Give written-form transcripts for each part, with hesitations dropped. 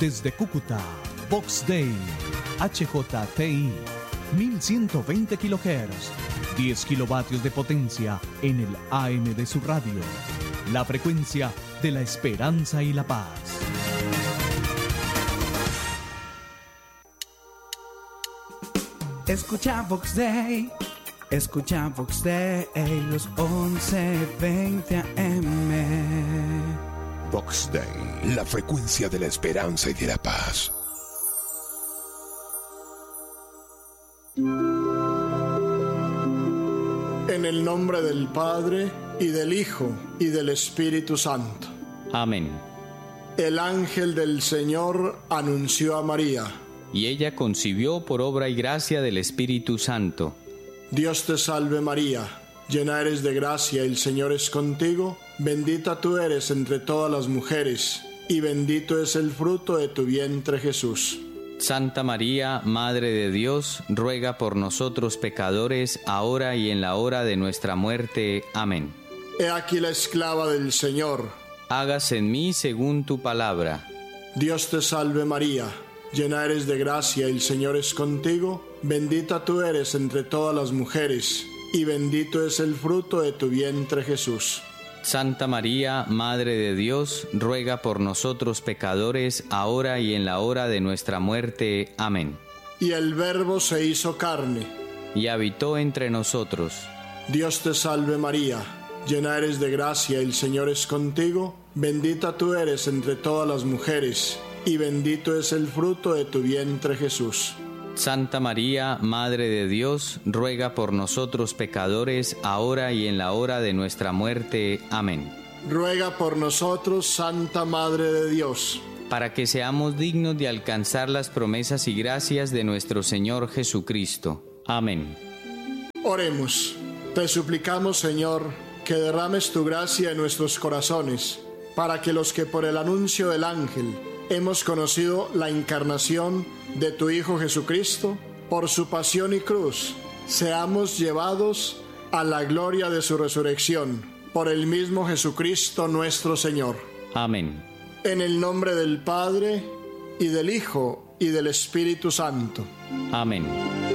Desde Cúcuta, Vox Day, HJTI, 1120 kHz, 10 kilovatios de potencia en el AM de su radio. La frecuencia de la esperanza y la paz. Escucha Vox Day, los 11:20 AM. Vox Day, la frecuencia de la esperanza y de la paz. En el nombre del Padre, y del Hijo, y del Espíritu Santo. Amén. El ángel del Señor anunció a María. Y ella concibió por obra y gracia del Espíritu Santo. Dios te salve María, llena eres de gracia, el Señor es contigo, bendita tú eres entre todas las mujeres, y bendito es el fruto de tu vientre Jesús. Santa María, Madre de Dios, ruega por nosotros pecadores, ahora y en la hora de nuestra muerte. Amén. He aquí la esclava del Señor. Hágase en mí según tu palabra. Dios te salve María, llena eres de gracia, el Señor es contigo, bendita tú eres entre todas las mujeres, y bendito es el fruto de tu vientre Jesús. Santa María, Madre de Dios, ruega por nosotros pecadores, ahora y en la hora de nuestra muerte. Amén. Y el Verbo se hizo carne, y habitó entre nosotros. Dios te salve María, llena eres de gracia, el Señor es contigo, bendita tú eres entre todas las mujeres, y bendito es el fruto de tu vientre Jesús. Santa María, Madre de Dios, ruega por nosotros pecadores, ahora y en la hora de nuestra muerte. Amén. Ruega por nosotros, Santa Madre de Dios, para que seamos dignos de alcanzar las promesas y gracias de nuestro Señor Jesucristo. Amén. Oremos. Te suplicamos, Señor, que derrames tu gracia en nuestros corazones, para que los que por el anuncio del ángel hemos conocido la encarnación de tu Hijo Jesucristo, por su pasión y cruz, seamos llevados a la gloria de su resurrección, por el mismo Jesucristo nuestro Señor. Amén. En el nombre del Padre, y del Hijo, y del Espíritu Santo. Amén.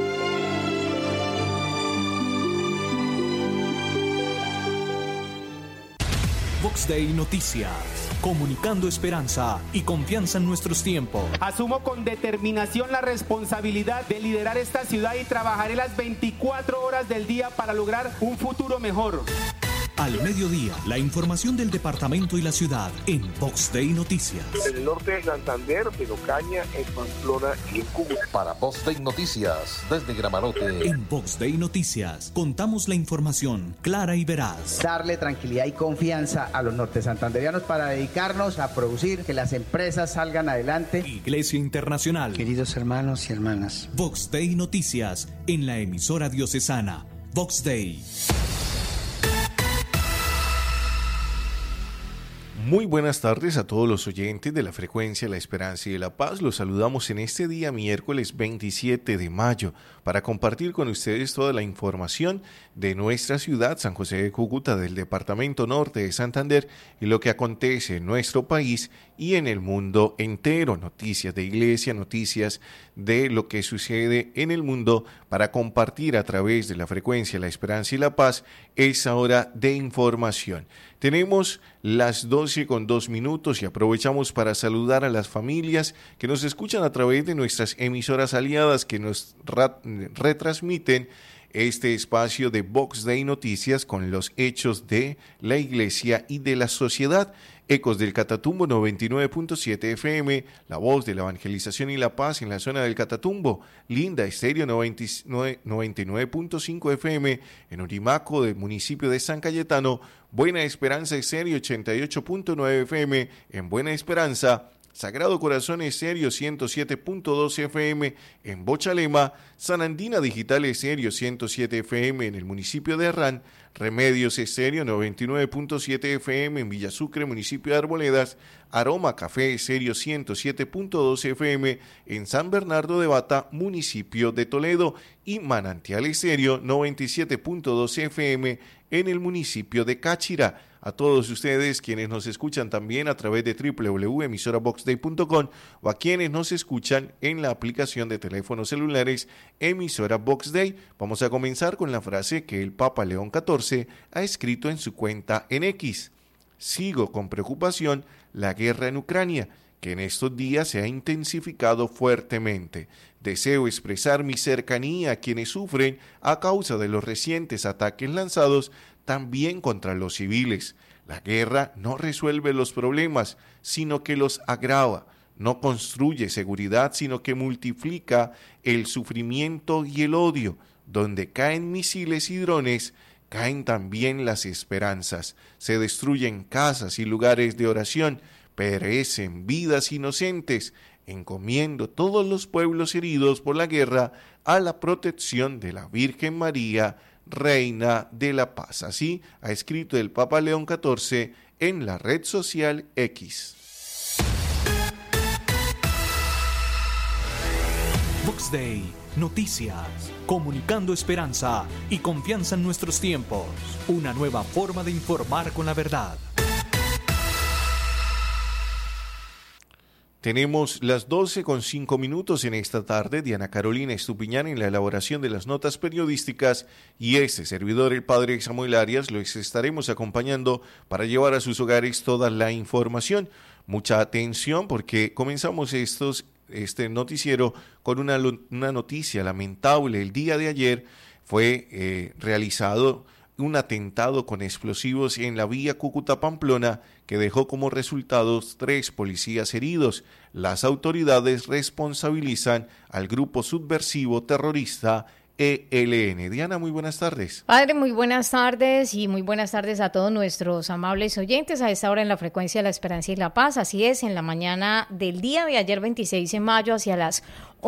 Vox Day Noticias, comunicando esperanza y confianza en nuestros tiempos. Asumo con determinación la responsabilidad de liderar esta ciudad y trabajaré las 24 horas del día para lograr un futuro mejor. Al mediodía, la información del departamento y la ciudad en Vox Day Noticias. En el norte de Santander, en Ocaña, en Pamplona y en Cúcuta. Para Vox Day Noticias, desde Gramarote. En Vox Day Noticias, contamos la información clara y veraz. Darle tranquilidad y confianza a los norte santanderianos para dedicarnos a producir, que las empresas salgan adelante. Iglesia Internacional. Queridos hermanos y hermanas. Vox Day Noticias, en la emisora diocesana. Vox Day. Muy buenas tardes a todos los oyentes de la frecuencia La Esperanza y de la Paz. Los saludamos en este día miércoles 27 de mayo para compartir con ustedes toda la información de nuestra ciudad, San José de Cúcuta, del departamento norte de Santander y lo que acontece en nuestro país y en el mundo entero. Noticias de iglesia, noticias de lo que sucede en el mundo para compartir a través de la frecuencia La Esperanza y la Paz esa hora de información. Tenemos las 12:02 y aprovechamos para saludar a las familias que nos escuchan a través de nuestras emisoras aliadas que nos retransmiten este espacio de Vox Day Noticias con los hechos de la iglesia y de la sociedad. Ecos del Catatumbo 99.7 FM, la voz de la evangelización y la paz en la zona del Catatumbo. Linda Estéreo 99.5 FM en Urimaco, del municipio de San Cayetano. Buena Esperanza Estéreo 88.9 FM en Buena Esperanza. Sagrado Corazón Estéreo 107.2 FM en Bochalema, San Andina Digital Estéreo 107 FM en el municipio de Herrán, Remedios Estéreo 99.7 FM en Villa Sucre, municipio de Arboledas, Aroma Café Estéreo 107.2 FM en San Bernardo de Bata, municipio de Toledo, y Manantial Estéreo 97.2 FM en el municipio de Cáchira. a todos ustedes quienes nos escuchan también a través de www.emisoraboxday.com o a quienes nos escuchan en la aplicación de teléfonos celulares Emisora Box Day. Vamos a comenzar con la frase que el Papa León XIV ha escrito en su cuenta en X. Sigo con preocupación la guerra en Ucrania, que en estos días se ha intensificado fuertemente. Deseo expresar mi cercanía a quienes sufren a causa de los recientes ataques lanzados también contra los civiles. La guerra no resuelve los problemas, sino que los agrava. No construye seguridad, sino que multiplica el sufrimiento y el odio. Donde caen misiles y drones, caen también las esperanzas. Se destruyen casas y lugares de oración, perecen vidas inocentes. Encomiendo todos los pueblos heridos por la guerra a la protección de la Virgen María, Reina de la Paz. Así ha escrito el Papa León XIV en la red social X. Box Day, noticias, comunicando esperanza y confianza en nuestros tiempos. Una nueva forma de informar con la verdad. Tenemos las 12:05 en esta tarde. Diana Carolina Estupiñán en la elaboración de las notas periodísticas y este servidor, el padre Samuel Arias, los estaremos acompañando para llevar a sus hogares toda la información. Mucha atención porque comenzamos este noticiero con una noticia lamentable. El día de ayer fue realizado un atentado con explosivos en la vía Cúcuta-Pamplona que dejó como resultados 3 policías heridos. Las autoridades responsabilizan al grupo subversivo terrorista ELN. Diana, muy buenas tardes. Padre, muy buenas tardes y muy buenas tardes a todos nuestros amables oyentes a esta hora en la frecuencia de la Esperanza y la Paz. Así es, en la mañana del día de ayer, 26 de mayo, hacia las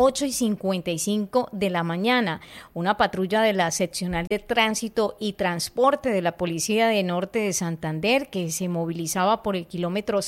8:55 de la mañana, una patrulla de la Seccional de Tránsito y Transporte de la Policía de Norte de Santander, que se movilizaba por el kilómetro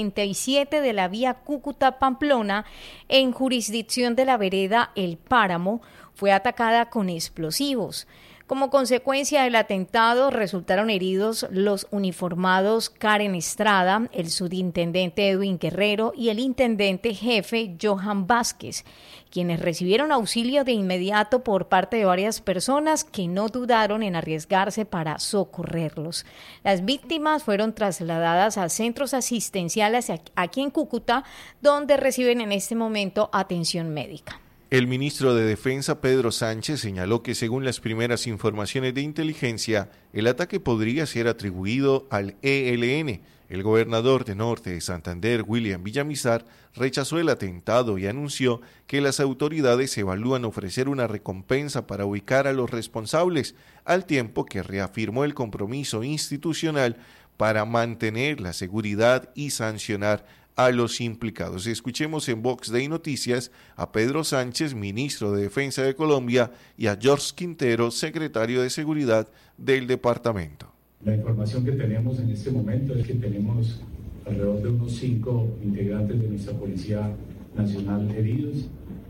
77 de la vía Cúcuta-Pamplona, en jurisdicción de la vereda El Páramo, fue atacada con explosivos. Como consecuencia del atentado resultaron heridos los uniformados Karen Estrada, el subintendente Edwin Guerrero y el intendente jefe Johan Vázquez, quienes recibieron auxilio de inmediato por parte de varias personas que no dudaron en arriesgarse para socorrerlos. Las víctimas fueron trasladadas a centros asistenciales aquí en Cúcuta, donde reciben en este momento atención médica. El ministro de Defensa, Pedro Sánchez, señaló que según las primeras informaciones de inteligencia, el ataque podría ser atribuido al ELN. El gobernador de Norte de Santander, William Villamizar, rechazó el atentado y anunció que las autoridades evalúan ofrecer una recompensa para ubicar a los responsables, al tiempo que reafirmó el compromiso institucional para mantener la seguridad y sancionar a los implicados. Escuchemos en Box Day Noticias a Pedro Sánchez, ministro de Defensa de Colombia, y a George Quintero, secretario de Seguridad del departamento. La información que tenemos en este momento es que tenemos alrededor de unos 5 integrantes de nuestra Policía Nacional heridos.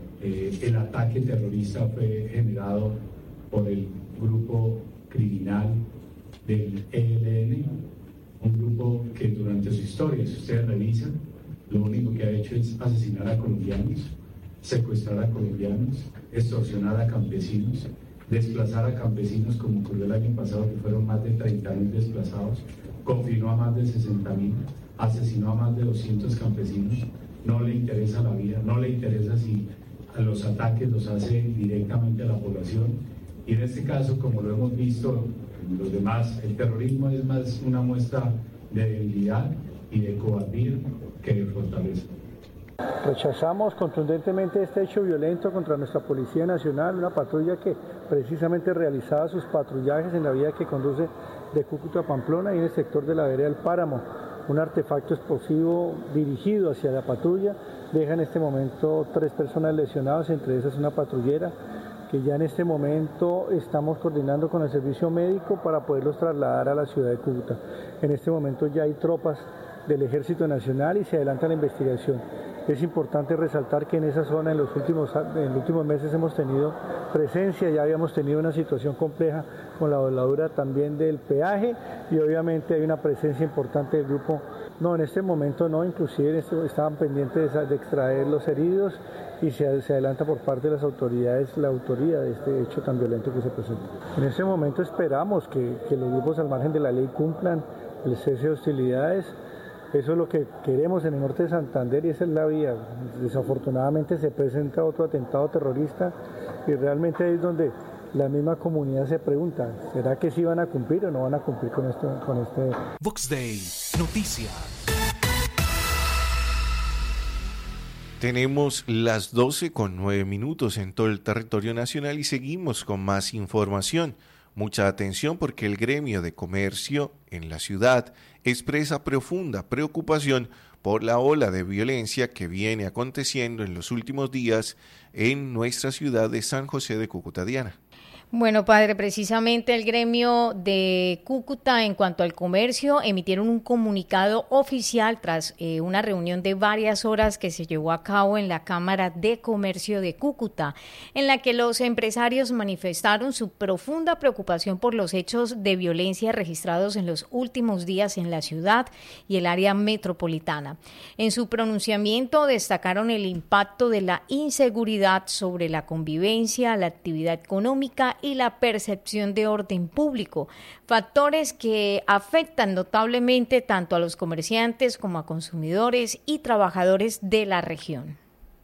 El ataque terrorista fue generado por el grupo criminal del ELN, un grupo que durante su historia, si ustedes revisan, lo único que ha hecho es asesinar a colombianos, secuestrar a colombianos, extorsionar a campesinos, desplazar a campesinos como ocurrió el año pasado, que fueron más de 30.000 desplazados, confinó a más de 60.000, asesinó a más de 200 campesinos. No le interesa la vida, no le interesa si a los ataques los hace directamente a la población. Y en este caso, como lo hemos visto en los demás, el terrorismo es más una muestra de debilidad y de cobardía que de fortaleza. Rechazamos contundentemente este hecho violento contra nuestra Policía Nacional, una patrulla que precisamente realizaba sus patrullajes en la vía que conduce de Cúcuta a Pamplona y en el sector de la vereda del Páramo. Un artefacto explosivo dirigido hacia la patrulla deja en este momento 3 personas lesionadas, entre esas una patrullera, que ya en este momento estamos coordinando con el servicio médico para poderlos trasladar a la ciudad de Cúcuta. En este momento ya hay tropas del Ejército Nacional y se adelanta la investigación. Es importante resaltar que en esa zona en los últimos meses hemos tenido presencia, ya habíamos tenido una situación compleja con la voladura también del peaje y obviamente hay una presencia importante del grupo. No, en este momento no, inclusive estaban pendientes de extraer los heridos y se adelanta por parte de las autoridades la autoría de este hecho tan violento que se presentó. En este momento esperamos que los grupos al margen de la ley cumplan el cese de hostilidades. Eso es lo que queremos en el norte de Santander y esa es la vía. Desafortunadamente se presenta otro atentado terrorista y realmente ahí es donde la misma comunidad se pregunta, ¿será que sí van a cumplir o no van a cumplir con este? Vox Day, noticias. Tenemos las 12:09 en todo el territorio nacional y seguimos con más información. Mucha atención porque el gremio de comercio en la ciudad expresa profunda preocupación por la ola de violencia que viene aconteciendo en los últimos días en nuestra ciudad de San José de Cúcuta. Diana. Bueno, padre, precisamente el gremio de Cúcuta en cuanto al comercio emitieron un comunicado oficial tras una reunión de varias horas que se llevó a cabo en la Cámara de Comercio de Cúcuta, en la que los empresarios manifestaron su profunda preocupación por los hechos de violencia registrados en los últimos días en la ciudad y el área metropolitana. En su pronunciamiento destacaron el impacto de la inseguridad sobre la convivencia, la actividad económica y la percepción de orden público, factores que afectan notablemente tanto a los comerciantes como a consumidores y trabajadores de la región.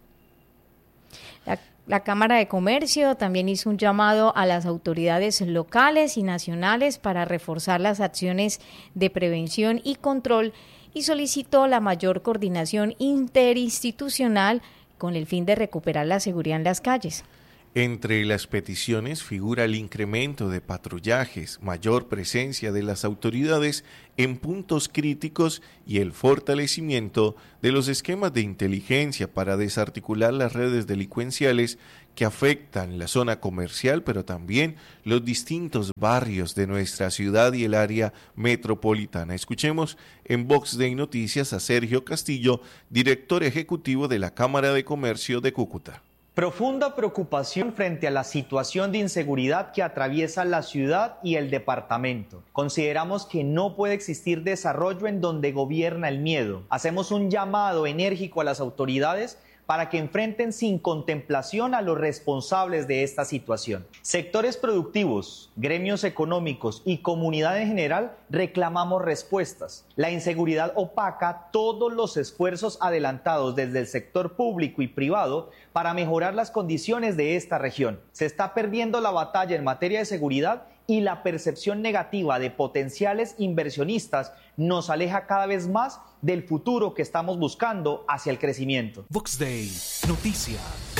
La Cámara de Comercio también hizo un llamado a las autoridades locales y nacionales para reforzar las acciones de prevención y control y solicitó la mayor coordinación interinstitucional con el fin de recuperar la seguridad en las calles. Entre las peticiones figura el incremento de patrullajes, mayor presencia de las autoridades en puntos críticos y el fortalecimiento de los esquemas de inteligencia para desarticular las redes delincuenciales que afectan la zona comercial, pero también los distintos barrios de nuestra ciudad y el área metropolitana. Escuchemos en Vox Day Noticias a Sergio Castillo, director ejecutivo de la Cámara de Comercio de Cúcuta. Profunda preocupación frente a la situación de inseguridad que atraviesa la ciudad y el departamento. Consideramos que no puede existir desarrollo en donde gobierna el miedo. Hacemos un llamado enérgico a las autoridades para que enfrenten sin contemplación a los responsables de esta situación. Sectores productivos, gremios económicos y comunidad en general reclamamos respuestas. La inseguridad opaca todos los esfuerzos adelantados desde el sector público y privado para mejorar las condiciones de esta región. Se está perdiendo la batalla en materia de seguridad y la percepción negativa de potenciales inversionistas nos aleja cada vez más del futuro que estamos buscando hacia el crecimiento. Vox Day, noticias.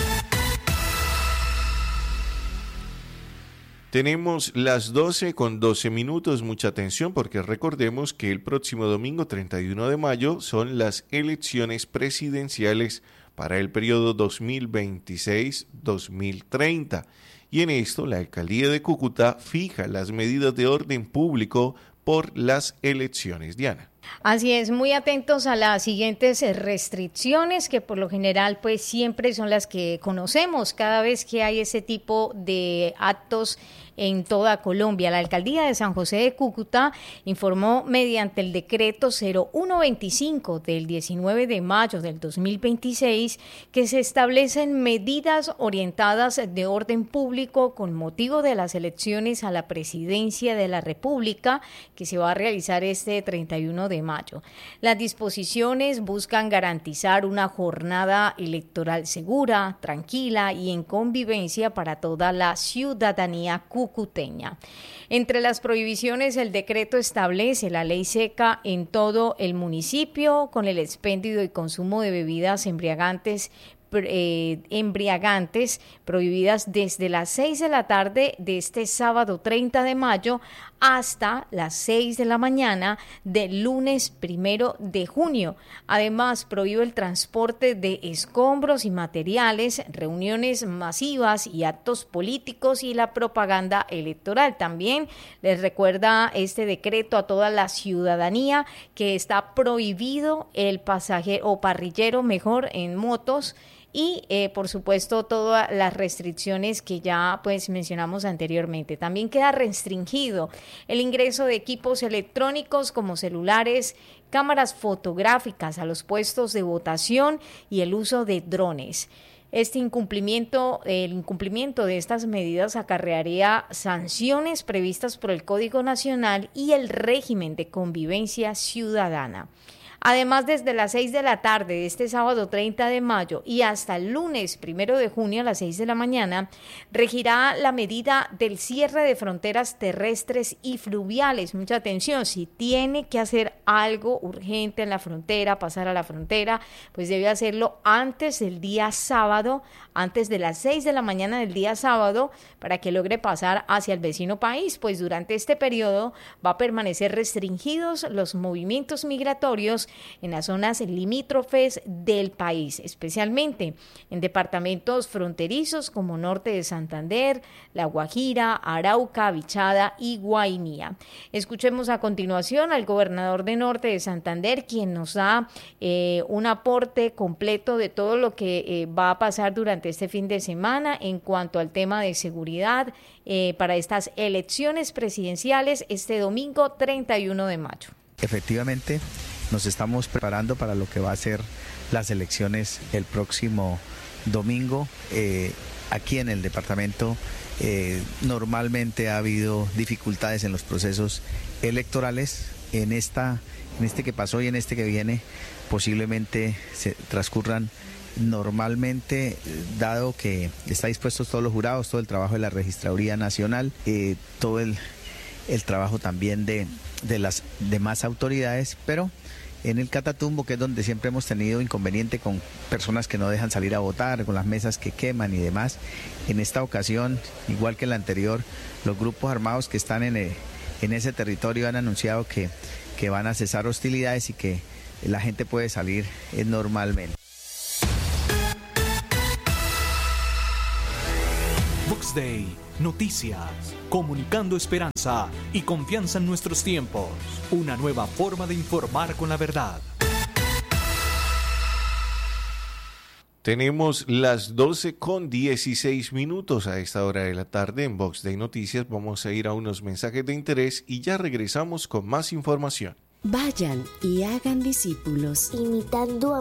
Tenemos las 12:12, mucha atención porque recordemos que el próximo domingo 31 de mayo son las elecciones presidenciales para el periodo 2026-2030. Y en esto, la Alcaldía de Cúcuta fija las medidas de orden público por las elecciones. Diana. Así es, muy atentos a las siguientes restricciones que por lo general pues siempre son las que conocemos cada vez que hay ese tipo de actos en toda Colombia. La Alcaldía de San José de Cúcuta informó mediante el decreto 0125 del 19 de mayo del 2026 que se establecen medidas orientadas de orden público con motivo de las elecciones a la presidencia de la República que se va a realizar este 31 de mayo. Las disposiciones buscan garantizar una jornada electoral segura, tranquila y en convivencia para toda la ciudadanía cucuteña. Entre las prohibiciones, el decreto establece la ley seca en todo el municipio con el expendio y consumo de bebidas embriagantes embriagantes prohibidas desde las 6 de la tarde de este sábado 30 de mayo hasta las 6 de la mañana del lunes 1 de junio. Además, prohíbe el transporte de escombros y materiales, reuniones masivas y actos políticos y la propaganda electoral. También les recuerda este decreto a toda la ciudadanía que está prohibido el pasajero o parrillero mejor en motos y por supuesto todas las restricciones que ya pues mencionamos anteriormente. También queda restringido el ingreso de equipos electrónicos como celulares, cámaras fotográficas a los puestos de votación y el uso de drones. El incumplimiento de estas medidas acarrearía sanciones previstas por el Código Nacional y el régimen de convivencia ciudadana. Además, desde las 6 de la tarde de este sábado 30 de mayo y hasta el lunes 1 de junio a las 6 de la mañana, regirá la medida del cierre de fronteras terrestres y fluviales. Mucha atención, si tiene que hacer algo urgente en la frontera, pasar a la frontera, pues debe hacerlo antes del día sábado, antes de las 6 de la mañana del día sábado, para que logre pasar hacia el vecino país, pues durante este periodo va a permanecer restringidos los movimientos migratorios en las zonas limítrofes del país, especialmente en departamentos fronterizos como Norte de Santander, La Guajira, Arauca, Vichada y Guainía. Escuchemos a continuación al gobernador de Norte de Santander, quien nos da un aporte completo de todo lo que va a pasar durante este fin de semana en cuanto al tema de seguridad para estas elecciones presidenciales este domingo 31 de mayo. Efectivamente, nos estamos preparando para lo que va a ser las elecciones el próximo domingo. Aquí en el departamento normalmente ha habido dificultades en los procesos electorales. En este que pasó y en este que viene posiblemente se transcurran normalmente, dado que está dispuestos todos los jurados, todo el trabajo de la Registraduría Nacional, todo el trabajo también de las demás autoridades, pero en el Catatumbo, que es donde siempre hemos tenido inconveniente con personas que no dejan salir a votar, con las mesas que queman y demás, en esta ocasión, igual que en la anterior, los grupos armados que están en ese territorio han anunciado que van a cesar hostilidades y que la gente puede salir normalmente. Vox Day, noticias, comunicando esperanza y confianza en nuestros tiempos. Una nueva forma de informar con la verdad. Tenemos las 12:16 a esta hora de la tarde en Vox Day Noticias. Vamos a ir a unos mensajes de interés y ya regresamos con más información. Vayan y hagan discípulos, imitando a